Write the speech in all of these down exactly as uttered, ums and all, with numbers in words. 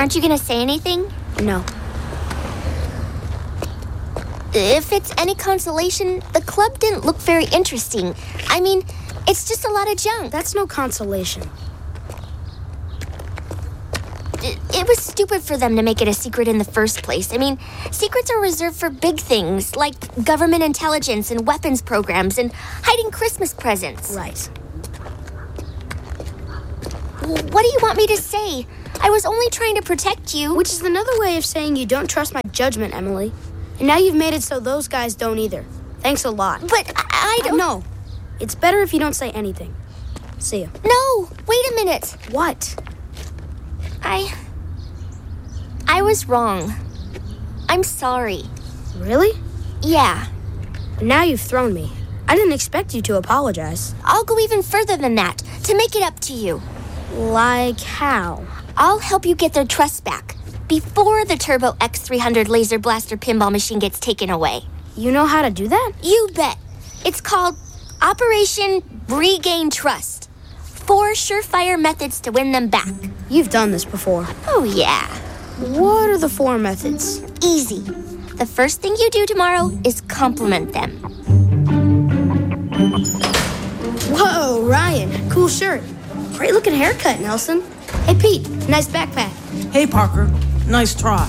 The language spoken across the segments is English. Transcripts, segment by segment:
Aren't you gonna say anything? No. If it's any consolation, the club didn't look very interesting. I mean, it's just a lot of junk. That's no consolation. It, it was stupid for them to make it a secret in the first place. I mean, secrets are reserved for big things, like government intelligence and weapons programs and hiding Christmas presents. Right. What do you want me to say? I was only trying to protect you. Which is another way of saying you don't trust my judgment, Emily. And now you've made it so those guys don't either. Thanks a lot. But I, I don't... Uh, no. It's better if you don't say anything. See ya. No! Wait a minute. What? I... I was wrong. I'm sorry. Really? Yeah. Now you've thrown me. I didn't expect you to apologize. I'll go even further than that, to make it up to you. Like how? I'll help you get their trust back, before the Turbo X three hundred laser blaster pinball machine gets taken away. You know how to do that? You bet. It's called Operation Regain Trust. Four surefire methods to win them back. You've done this before. Oh, yeah. What are the four methods? Easy. The first thing you do tomorrow is compliment them. Whoa, Ryan. Cool shirt. Great looking haircut, Nelson. Hey, Pete. Nice backpack. Hey, Parker. Nice try.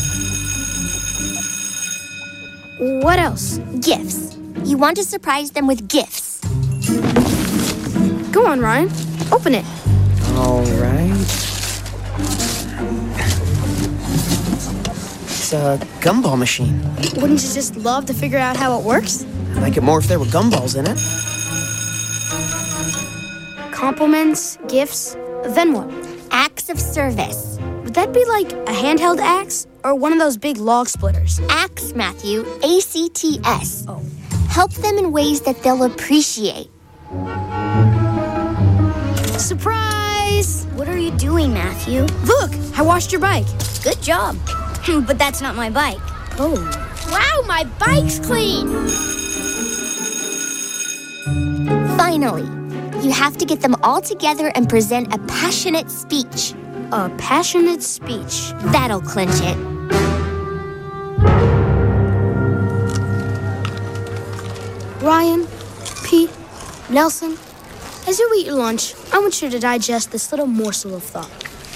What else? Gifts. You want to surprise them with gifts. Go on, Ryan. Open it. All right. It's a gumball machine. Wouldn't you just love to figure out how it works? I'd like it more if there were gumballs in it. Compliments, gifts, then what? Acts of service. Would that be like a handheld axe or one of those big log splitters? Acts, Matthew. A C T S. Oh. Help them in ways that they'll appreciate. Surprise! What are you doing, Matthew? Look, I washed your bike. Good job. But that's not my bike. Oh. Wow, my bike's clean! Finally, you have to get them all together and present a passionate speech. A passionate speech. That'll clinch it. Ryan, Pete, Nelson, as you eat your lunch, I want you to digest this little morsel of thought.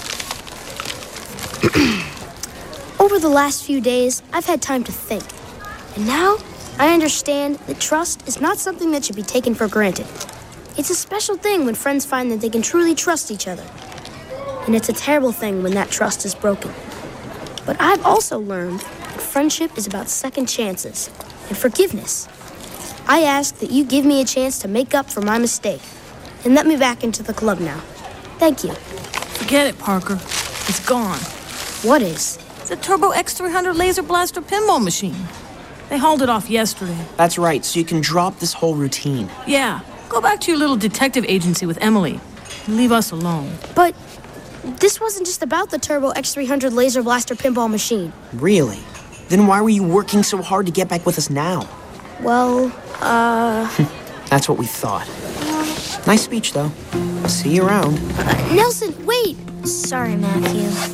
Over the last few days, I've had time to think. And now, I understand that trust is not something that should be taken for granted. It's a special thing when friends find that they can truly trust each other. And it's a terrible thing when that trust is broken. But I've also learned that friendship is about second chances and forgiveness. I ask that you give me a chance to make up for my mistake and let me back into the club now. Thank you. Forget it, Parker. It's gone. What is? The Turbo X three hundred laser blaster pinball machine. They hauled it off yesterday. That's right, so you can drop this whole routine. Yeah, go back to your little detective agency with Emily. And leave us alone. But this wasn't just about the Turbo X three hundred laser blaster pinball machine. Really? Then why were you working so hard to get back with us now? Well, uh... That's what we thought. Nice speech, though. See you around. uh Nelson, wait! Sorry, Matthew.